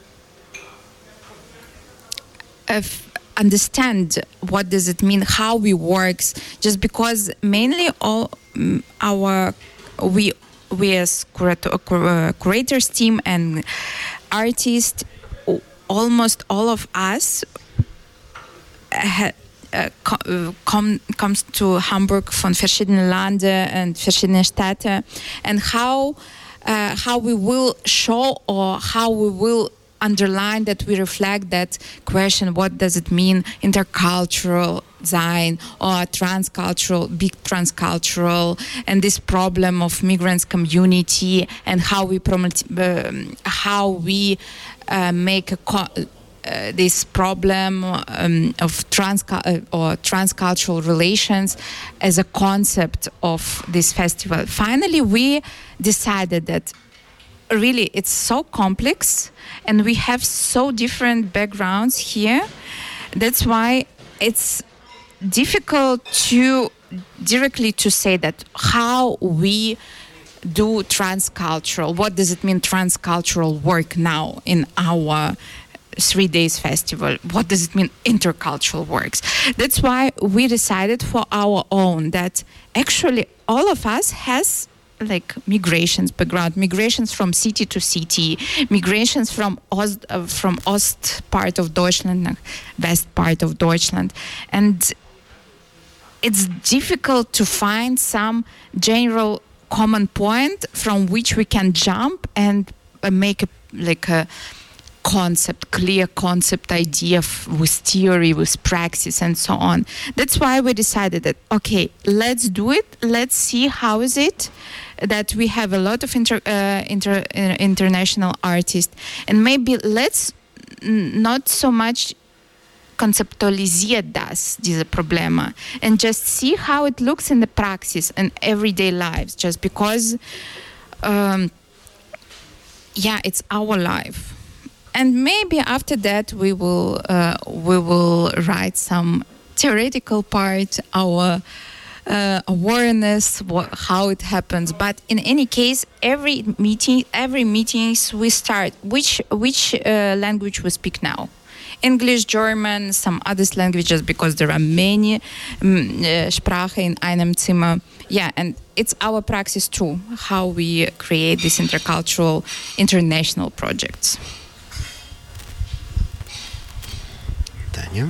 uh, understand what does it mean, how we works, just because mainly all um, our, we, we as curator, uh, curators team and artists, almost all of us uh, uh, come, comes to Hamburg von verschiedenen Ländern und verschiedenen Städten, and how uh, how we will show or how we will underline that we reflect that question, what does it mean intercultural sein or transcultural, big transcultural, and this problem of migrants community and how we promote, um, how we uh, make a co- uh, this problem um, of trans uh, or transcultural relations as a concept of this festival. Finally, we decided that really it's so complex and we have so different backgrounds here. That's why it's difficult to directly to say that how we do transcultural, what does it mean transcultural work now in our three days festival, what does it mean intercultural works. That's why we decided for our own that actually all of us has like migrations background, migrations from city to city, migrations from Ost, uh, from Ost part of Deutschland, West part of Deutschland, and it's difficult to find some general common point from which we can jump and uh, make a, like a concept, clear concept idea f- with theory, with praxis, and so on. That's why we decided that, okay, let's do it. Let's see how is it that we have a lot of inter, uh, inter, uh, international artists, and maybe let's n- not so much conceptualisiert das, diese Probleme, and just see how it looks in the praxis and everyday lives, just because, um, yeah, it's our life. And maybe after that we will uh, we will write some theoretical part, our uh, awareness, what, how it happens. But in any case, every meeting, every meetings we start. Which which uh, language we speak now? English, German, some other languages, because there are many um, uh, Sprache in einem Zimmer. Yeah, and it's our praxis too, how we create these intercultural, international projects.
Tanya?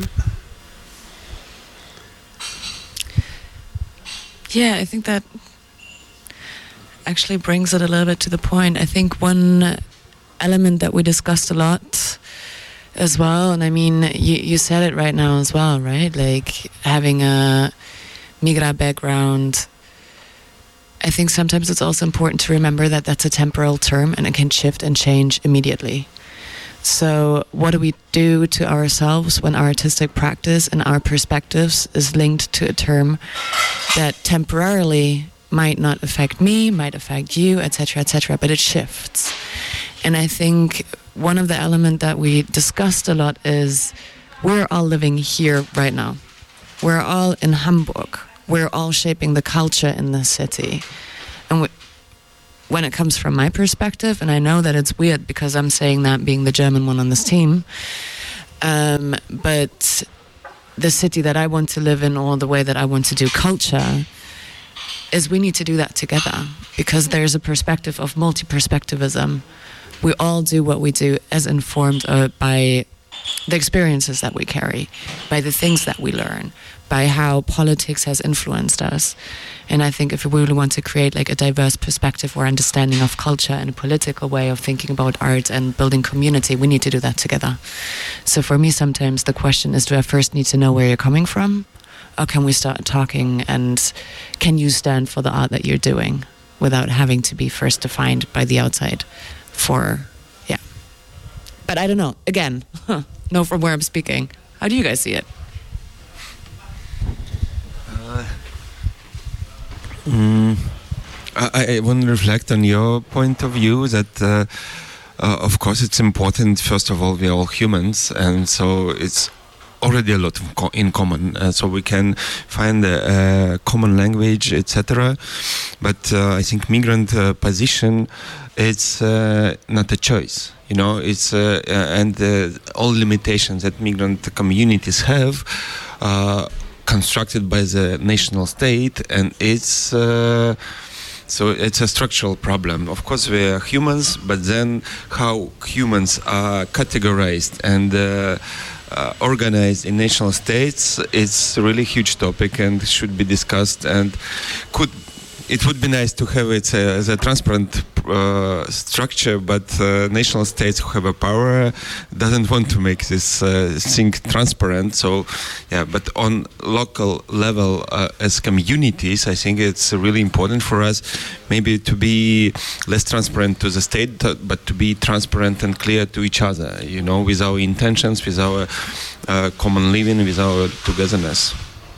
Yeah, I think that actually brings it a little bit to the point. I think one element that we discussed a lot as well, and I mean, you, you said it right now as well, right? Like having a migra background, I think sometimes it's also important to remember that that's a temporal term and it can shift and change immediately. So what do we do to ourselves when our artistic practice and our perspectives is linked to a term that temporarily might not affect me, might affect you, et cetera, et cetera, but it shifts. And I think one of the elements that we discussed a lot is we're all living here right now. We're all in Hamburg. We're all shaping the culture in the city. And we, when it comes from my perspective, and I know that it's weird because I'm saying that being the German one on this team, um, but the city that I want to live in, or the way that I want to do culture, is we need to do that together, because there's a perspective of multi-perspectivism. We all do what we do as informed uh, by the experiences that we carry, by the things that we learn, by how politics has influenced us. And I think if we really want to create like a diverse perspective or understanding of culture and a political way of thinking about art and building community, we need to do that together. So for me, sometimes the question is, do I first need to know where you're coming from? Or can we start talking, and can you stand for the art that you're doing without having to be first defined by the outside? For, yeah. But I don't know, again, huh, know from where I'm speaking. How do you guys see it?
Uh, mm, I, I want to reflect on your point of view that, uh, uh, of course, it's important. First of all, we're all humans, and so it's already a lot of co- in common, uh, so we can find a, a common language, et cetera. But uh, I think migrant uh, position, it's uh, not a choice. You know, it's uh, uh, and uh, all limitations that migrant communities have. Uh, constructed by the national state, and it's uh, so it's a structural problem. Of course, we are humans, but then how humans are categorized and uh, uh, organized in national states, it's a really huge topic and should be discussed. And could it would be nice to have it uh, as a transparent p- uh, structure, but uh, national states who have a power doesn't want to make this uh, thing transparent. So, yeah, but on local level, uh, as communities, I think it's really important for us maybe to be less transparent to the state, but to be transparent and clear to each other, you know, with our intentions, with our uh, common living, with our togetherness.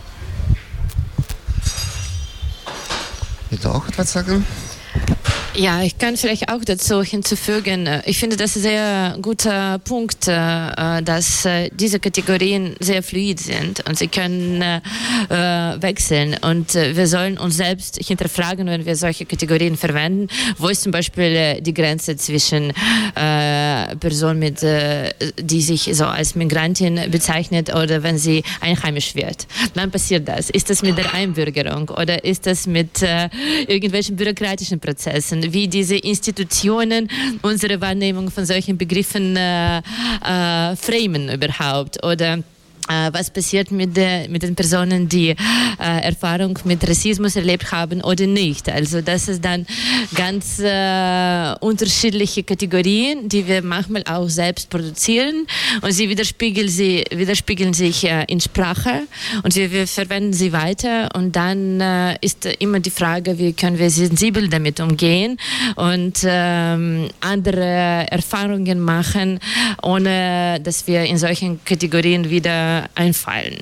Willst du auch etwas sagen?
Ja, ich kann vielleicht auch dazu hinzufügen, ich finde das ein sehr guter Punkt, dass diese Kategorien sehr fluid sind und sie können wechseln und wir sollen uns selbst hinterfragen, wenn wir solche Kategorien verwenden, wo ist zum Beispiel die Grenze zwischen Person, mit, die sich so als Migrantin bezeichnet oder wenn sie einheimisch wird. Wann passiert das? Ist das mit der Einbürgerung oder ist das mit irgendwelchen bürokratischen Prozessen? Wie diese Institutionen unsere Wahrnehmung von solchen Begriffen äh, äh, framen überhaupt oder äh, was passiert mit, der, mit den Personen, die äh, Erfahrung mit Rassismus erlebt haben oder nicht. Also das ist dann ganz äh, unterschiedliche Kategorien, die wir manchmal auch selbst produzieren und sie widerspiegeln, sie, widerspiegeln sich äh, in Sprache und wir, wir verwenden sie weiter und dann äh, ist immer die Frage, wie können wir sensibel damit umgehen und ähm, andere Erfahrungen machen, ohne dass wir in solchen Kategorien wieder einfallen.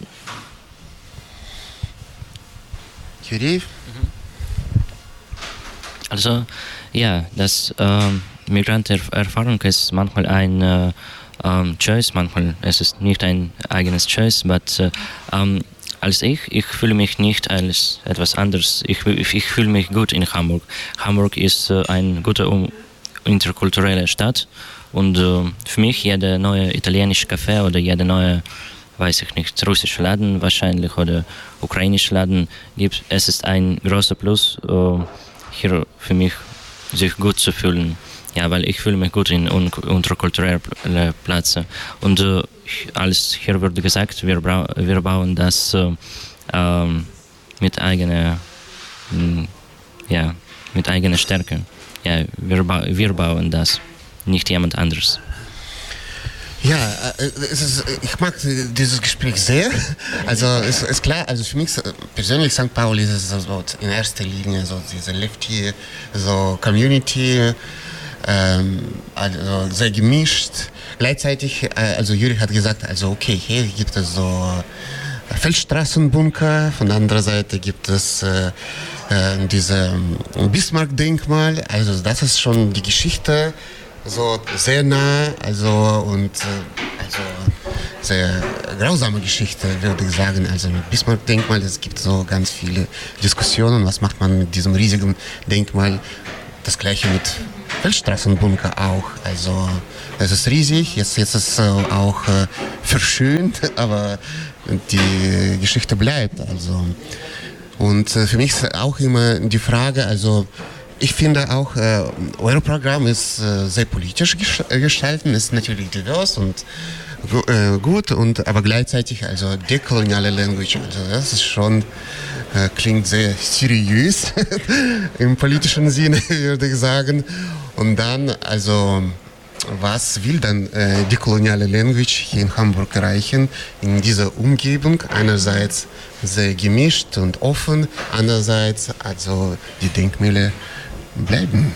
Juri?
Also, ja, das ähm, Migrantenerfahrung ist manchmal ein äh, ähm, Choice, manchmal ist es nicht ein eigenes Choice, aber äh, ähm, als ich, ich fühle mich nicht als etwas anderes. Ich, ich fühle mich gut in Hamburg. Hamburg ist äh, eine gute um, interkulturelle Stadt und äh, für mich jeder neue italienische Café oder jeder neue, weiß ich nicht, russische Laden wahrscheinlich oder ukrainische Laden gibt, es ist ein großer Plus, äh, hier für mich sich gut zu fühlen. Ja, weil ich fühle mich gut in un unterkulturellen Plätzen. Und äh, alles hier wurde gesagt, wir, wir bauen das äh, äh, mit eigener, mh, ja, mit eigener Stärke. Ja, wir, ba wir bauen das, nicht jemand anderes.
Ja, es ist, ich mag dieses Gespräch sehr. Also es ist klar, also für mich persönlich Sankt Pauli ist so in erster Linie so diese Lefty, so Community, ähm, also sehr gemischt. Gleichzeitig, also Juri hat gesagt, also okay, hier gibt es so Feldstraßenbunker, von der anderen Seite gibt es äh, äh, diese Bismarck-Denkmal, also das ist schon die Geschichte. So sehr nah, also und also sehr grausame Geschichte, würde ich sagen. Also mit Bismarck-Denkmal, es gibt so ganz viele Diskussionen, was macht man mit diesem riesigen Denkmal. Das gleiche mit Feldstraßenbunker auch. Also es ist riesig, jetzt, jetzt ist es auch äh, verschönt, aber die Geschichte bleibt. Also. Und äh, für mich ist auch immer die Frage, also ich finde auch, äh, euer Programm ist äh, sehr politisch gestalten, ist natürlich divers und äh, gut, und, aber gleichzeitig also dekoloniale Language, also das ist schon, äh, klingt sehr seriös im politischen Sinne, würde ich sagen. Und dann, also was will dann äh, die koloniale Language hier in Hamburg erreichen, in dieser Umgebung? Einerseits sehr gemischt und offen, andererseits also die Denkmäler bleiben.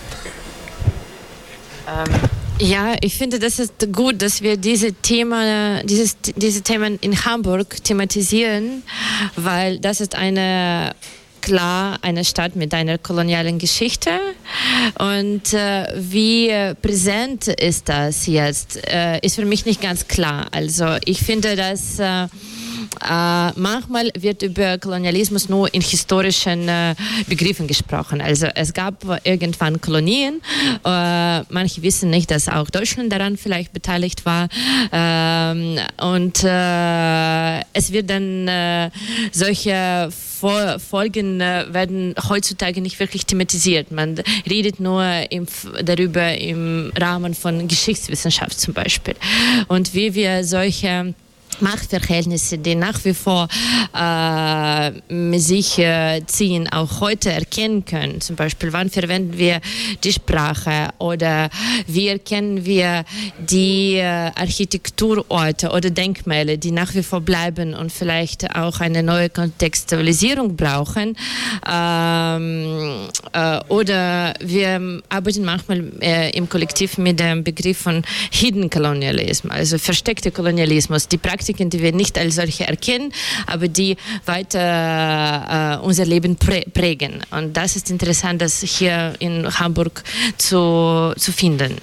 Ähm, ja, ich finde, das ist gut, dass wir diese Thema, dieses, diese Themen in Hamburg thematisieren, weil das ist eine klar eine Stadt mit einer kolonialen Geschichte. Und äh, wie präsent ist das jetzt, äh, ist für mich nicht ganz klar. Also ich finde, dass äh, Äh, manchmal wird über Kolonialismus nur in historischen äh, Begriffen gesprochen. Also es gab irgendwann Kolonien. Äh, manche wissen nicht, dass auch Deutschland daran vielleicht beteiligt war. Ähm, und äh, es wird dann äh, solche Vor Folgen äh, werden heutzutage nicht wirklich thematisiert. Man redet nur im, darüber im Rahmen von Geschichtswissenschaft zum Beispiel. Und wie wir solche Machtverhältnisse, die nach wie vor äh, sich äh, ziehen, auch heute erkennen können. Zum Beispiel, wann verwenden wir die Sprache oder wie erkennen wir die äh, Architekturorte oder Denkmäler, die nach wie vor bleiben und vielleicht auch eine neue Kontextualisierung brauchen. Ähm, äh, oder wir arbeiten manchmal äh, im Kollektiv mit dem Begriff von Hidden Colonialism, also versteckter Kolonialismus, die Praktiken, die wir nicht als solche erkennen, aber die weiter äh, unser Leben prä- prägen. Und das ist interessant, das hier in Hamburg zu, zu finden.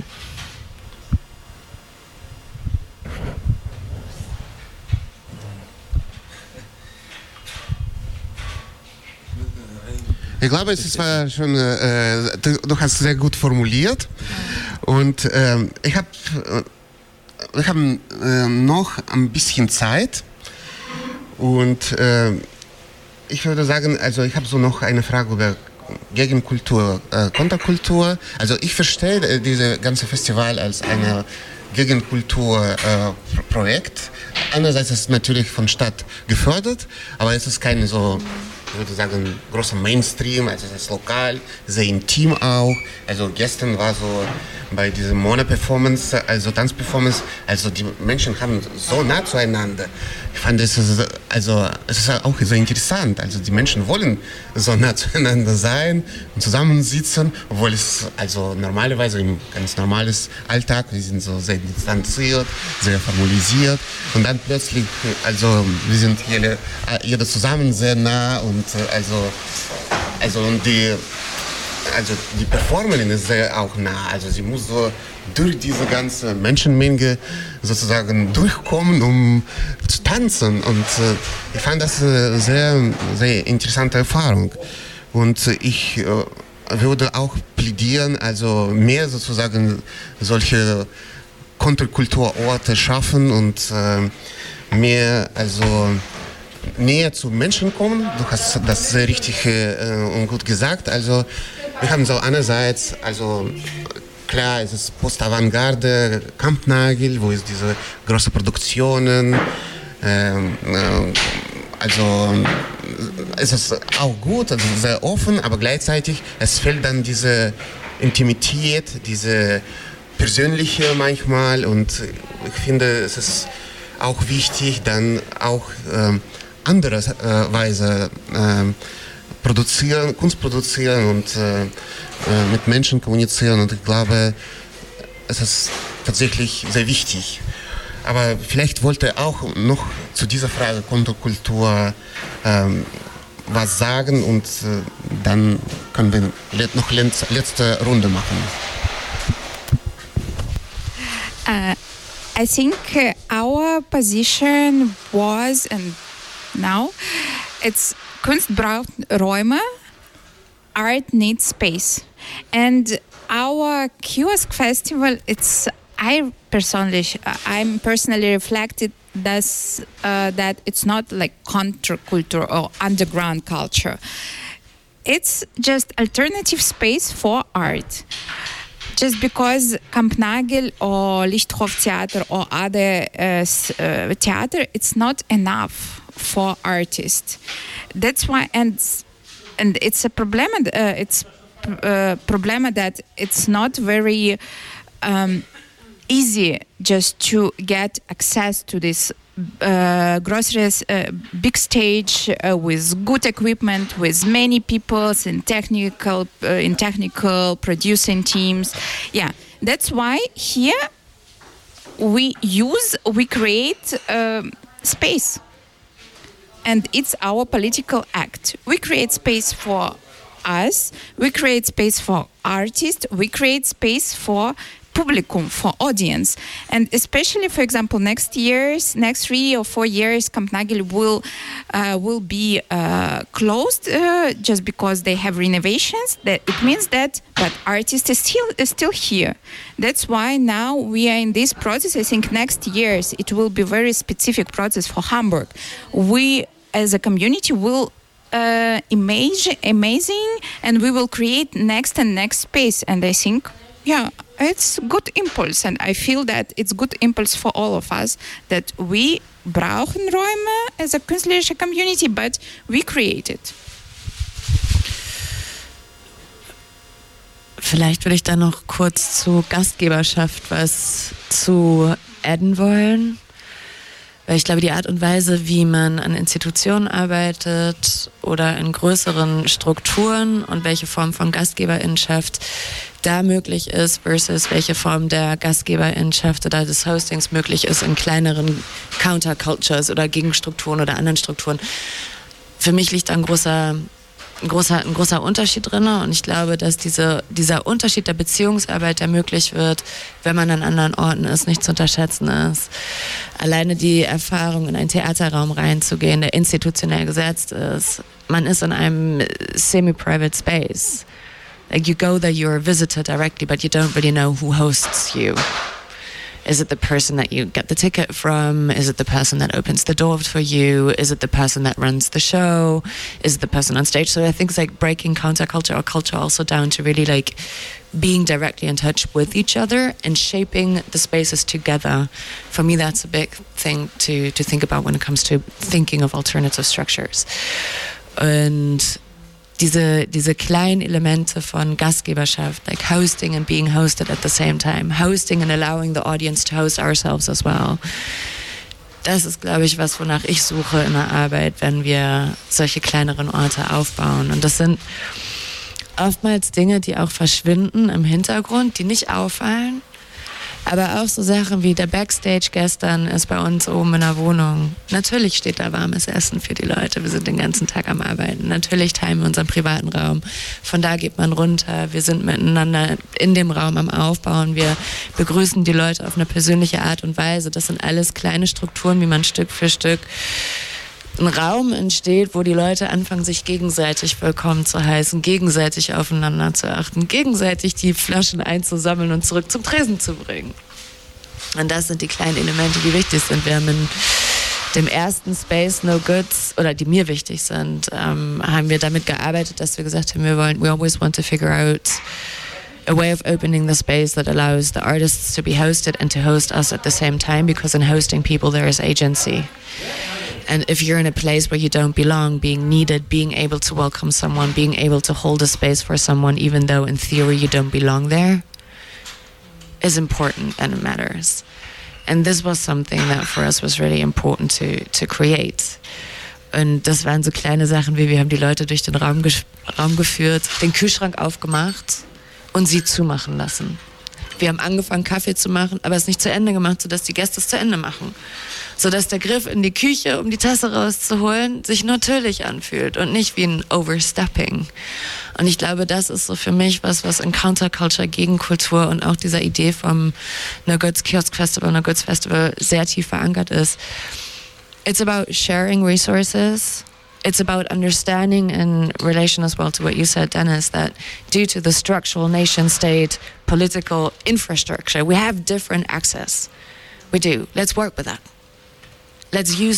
Ich glaube, es war schon, äh, du, du hast sehr gut formuliert und ähm, ich habe wir haben äh, noch ein bisschen Zeit und äh, ich würde sagen, also ich habe so noch eine Frage über Gegenkultur, äh, Konterkultur. Also ich verstehe äh, dieses ganze Festival als ein Gegenkulturprojekt. Äh, Einerseits ist es natürlich von Stadt gefördert, aber es ist kein so, ich würde sagen, großer Mainstream, also es ist lokal, sehr intim auch. Also gestern war so bei dieser Mona-Performance, also Tanzperformance, also die Menschen haben so nah zueinander. Ich fand es ist, also es ist auch sehr interessant. Also die Menschen wollen so nah zueinander sein und zusammensitzen, obwohl es also normalerweise im ganz normales Alltag, wir sind so sehr distanziert, sehr formalisiert und dann plötzlich, also wir sind jede, jeder zusammen sehr nah und also also und die Also die Performerin ist sehr auch nah, also sie muss so durch diese ganze Menschenmenge sozusagen durchkommen, um zu tanzen und äh, ich fand das eine sehr, sehr interessante Erfahrung und äh, ich äh, würde auch plädieren, also mehr sozusagen solche Konterkulturorte schaffen und äh, mehr, also näher zu Menschen kommen. Du hast das sehr richtig äh, und gut gesagt, also wir haben so einerseits, also klar, es ist Post-Avantgarde, Kampnagel, wo es diese großen Produktionen, ähm, äh, also es ist auch gut, also sehr offen, aber gleichzeitig es fehlt dann diese Intimität, diese persönliche manchmal und ich finde, es ist auch wichtig, dann auch äh, andere äh, Weise äh, produzieren, Kunst produzieren und äh, mit Menschen kommunizieren und ich glaube, es ist tatsächlich sehr wichtig. Aber vielleicht wollte er auch noch zu dieser Frage Konterkultur ähm, was sagen und äh, dann können wir noch letzte Runde machen.
Uh, I think uh, our position was and now it's Kunst braucht Räume, art needs space. And our Kiosk Festival, it's, I personally, I'm personally reflected this, uh, that it's not like counterculture or underground culture. It's just alternative space for art. Just because Kampnagel or Lichthof Theater or other uh, uh, theater, it's not enough for artists. That's why, and and it's a problem. Uh, it's a problem that it's not very um, easy just to get access to this uh, groceries, uh, big stage uh, with good equipment, with many people in technical uh, in technical producing teams. Yeah, that's why here we use we create uh, space. And it's our political act. We create space for us, we create space for artists, we create space for publicum, for audience. And especially, for example, next year's, next three or four years, Kampnagel will uh, will be uh, closed uh, just because they have renovations. That it means that, but artists is still is still here. That's why now we are in this process. I think next year's it will be very specific process for Hamburg. We as a community will uh, image amazing, and we will create next and next space. And I think, yeah, it's good impulse, and I feel that it's good impulse for all of us, that we brauchen Räume as a künstlerische Community, but we create it.
Vielleicht würde ich da noch kurz zu Gastgeberschaft was zu adden wollen. Weil ich glaube, die Art und Weise, wie man an Institutionen arbeitet oder in größeren Strukturen und welche Form von Gastgeberinnenschaft da möglich ist versus welche Form der Gastgeberinnenschaft oder des Hostings möglich ist in kleineren Countercultures oder Gegenstrukturen oder anderen Strukturen. Für mich liegt da ein großer, ein großer, ein großer Unterschied drin, und ich glaube, dass diese, dieser Unterschied der Beziehungsarbeit, der möglich wird, wenn man an anderen Orten ist, nicht zu unterschätzen ist. Alleine die Erfahrung, in einen Theaterraum reinzugehen, der institutionell gesetzt ist. Man ist in einem semi-private space. Like, you go there, you're a visitor directly, but you don't really know who hosts you. Is it the person that you get the ticket from? Is it the person that opens the door for you? Is it the person that runs the show? Is it the person on stage? So I think it's like breaking counterculture or culture also down to really like being directly in touch with each other and shaping the spaces together. For me, that's a big thing to, to think about when it comes to thinking of alternative structures. Und Diese, diese kleinen Elemente von Gastgeberschaft, like hosting and being hosted at the same time, hosting and allowing the audience to host ourselves as well. Das ist, glaube ich, was, wonach ich suche in der Arbeit, wenn wir solche kleineren Orte aufbauen. Und das sind oftmals Dinge, die auch verschwinden im Hintergrund, die nicht auffallen. Aber auch so Sachen wie der Backstage gestern ist bei uns oben in der Wohnung. Natürlich steht da warmes Essen für die Leute. Wir sind den ganzen Tag am Arbeiten. Natürlich teilen wir unseren privaten Raum. Von da geht man runter. Wir sind miteinander in dem Raum am Aufbauen. Wir begrüßen die Leute auf eine persönliche Art und Weise. Das sind alles kleine Strukturen, wie man Stück für Stück ein Raum entsteht, wo die Leute anfangen, sich gegenseitig willkommen zu heißen, gegenseitig aufeinander zu achten, gegenseitig die Flaschen einzusammeln und zurück zum Tresen zu bringen. Und das sind die kleinen Elemente, die wichtig sind. Wir haben in dem ersten Space No Goods, oder die mir wichtig sind, ähm, haben wir damit gearbeitet, dass wir gesagt haben, wir wollen, we always want to figure out a way of opening the space that allows the artists to be hosted and to host us at the same time, because in hosting people there is agency. And if you're in a place where you don't belong, being needed, being able to welcome someone, being able to hold a space for someone, even though in theory you don't belong there, is important and it matters. And this was something that for us was really important to, to create. Und das waren so kleine Sachen wie, wir haben die Leute durch den Raum, ge- Raum geführt, den Kühlschrank aufgemacht und sie zumachen lassen. Wir haben angefangen, Kaffee zu machen, aber es nicht zu Ende gemacht, sodass die Gäste es zu Ende machen. Sodass der Griff in die Küche, um die Tasse rauszuholen, sich natürlich anfühlt und nicht wie ein Overstepping. Und ich glaube, das ist so für mich was, was in Counterculture, Gegenkultur und auch dieser Idee vom No Goods Kiosk Festival, No Goods Festival sehr tief verankert ist. It's about sharing resources. It's about understanding, in relation as well to what you said, Dennis, that due to the structural nation-state political infrastructure, we have different access. We do. Let's work with that. Let's use